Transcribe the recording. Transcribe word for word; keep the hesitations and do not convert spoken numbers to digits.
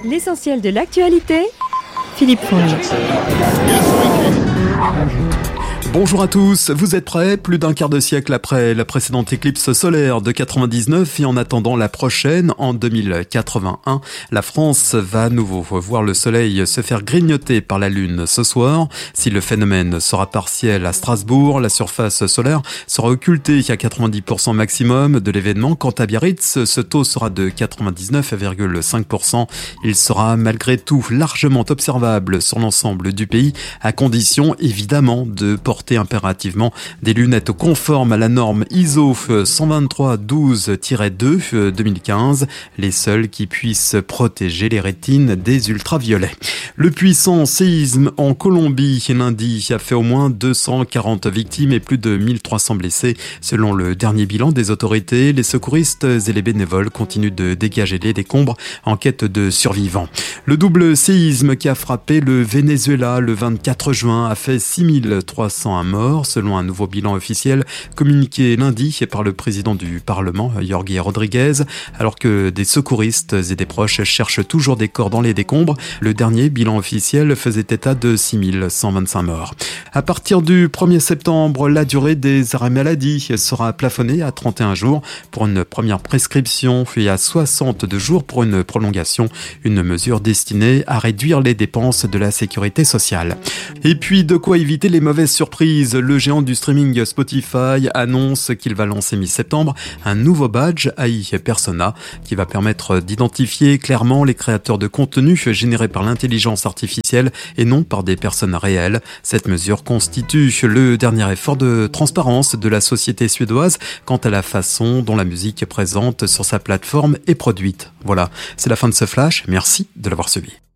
L'essentiel de l'actualité, Philippe Fonge. Bonjour à tous, vous êtes prêts? Plus d'un quart de siècle après la précédente éclipse solaire de quatre-vingt-dix-neuf et en attendant la prochaine en deux mille quatre-vingt-un, la France va à nouveau voir le soleil se faire grignoter par la lune ce soir. Si le phénomène sera partiel à Strasbourg, la surface solaire sera occultée à quatre-vingt-dix pour cent maximum de l'événement. Quant à Biarritz, ce taux sera de quatre-vingt-dix-neuf virgule cinq pour cent. Il sera malgré tout largement observable sur l'ensemble du pays, à condition évidemment de porter impérativement des lunettes conformes à la norme I S O cent vingt-trois douze deux deux mille quinze, les seules qui puissent protéger les rétines des ultraviolets. Le puissant séisme en Colombie lundi a fait au moins deux cent quarante victimes et plus de mille trois cents blessés. Selon le dernier bilan des autorités, les secouristes et les bénévoles continuent de dégager les décombres en quête de survivants. Le double séisme qui a frappé le Venezuela le vingt-quatre juin a fait six mille trois cents morts, selon un nouveau bilan officiel communiqué lundi par le président du Parlement, Jorge Rodriguez, alors que des secouristes et des proches cherchent toujours des corps dans les décombres. Le dernier bilan officiel faisait état de six mille cent vingt-cinq morts. À partir du premier septembre, la durée des arrêts maladie sera plafonnée à trente et un jours pour une première prescription et à soixante-deux jours pour une prolongation, une mesure destinée à réduire les dépenses de la sécurité sociale. Et puis, de quoi éviter les mauvaises surprises. Le géant du streaming Spotify annonce qu'il va lancer mi-septembre un nouveau badge A I Persona qui va permettre d'identifier clairement les créateurs de contenu générés par l'intelligence artificielle et non par des personnes réelles. Cette mesure constitue le dernier effort de transparence de la société suédoise quant à la façon dont la musique présente sur sa plateforme est produite. Voilà, c'est la fin de ce flash. Merci de l'avoir suivi.